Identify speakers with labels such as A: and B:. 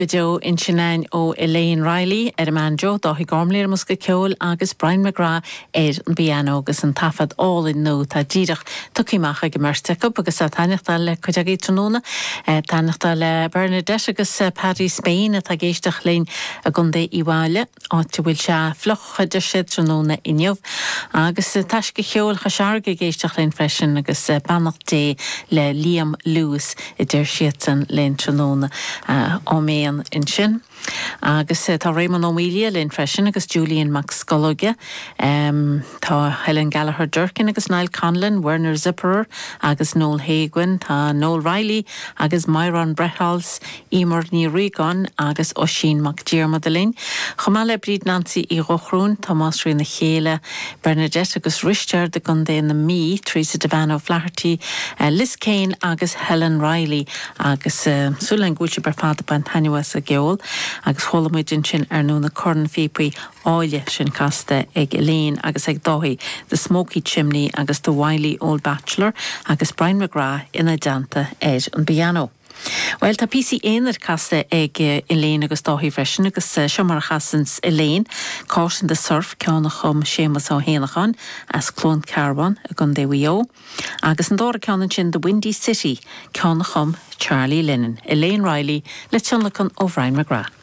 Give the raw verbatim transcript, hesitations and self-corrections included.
A: Video in Chennai o Elaine Riley, er man Joe, Dahi Gormley, Muska Kjol, Agus Brian McGrath, er Biano, Agus and Tafad, all in no, Ta Jidach, Tukimacha, Gemerstek, Agus Tanachtal, Kojagi Tununa, Tanachtal, Bernadette, Agus Paddy Spain, at Agestach Lane, Agunde Iwale, or to Wilsha, Floch, Hadashet Tununa in Yov, Agus Tashki Kjol, Hasharga, Gestach Lane Freshen, Agus Banach Day, Le Liam Lewis, Edir Shetan Lane Tununa, Omean in sin. Agus tá Raymond O'Melia Lynn Freshen agus Julian Max Gallagher, um, tá Helen Gallagher Durkin agus Niall Conlon, Werner Zipperer agus Noel Haguin, tá Noel Riley agus Myron Brethals, Emer Ní Regan agus Oisin McDermott Lynn. Chamala Brid Nancy I Rochrún, Thomas Rina Chéle, Bernadette agus Richard de Gunde na Mi, Teresa Devano Flaherty, uh, Liz Kane agus Helen Riley agus uh, Sulan Gulchi Berfada Bantanuas a Geol. Agus cholamidin sin ar nuna corn fipi áile sin casta ag Elaine agus ag Dahi, the Smoky Chimney agus the Wiley Old Bachelor agus Brian McGrath ina danta Ed an Biano. Well, tá P C éonar casta ag Elaine agus Dahi Freshen agus Siomar Chassans Elaine, Caution the Surf, Ceannachum Seamus ó Héanachan as Clone Caravan a Gundewio, agus an dora ceannan sin the Windy City, Ceannachum Charlie Lennon, Elaine Riley, Lechonlachan ó Brian McGrath.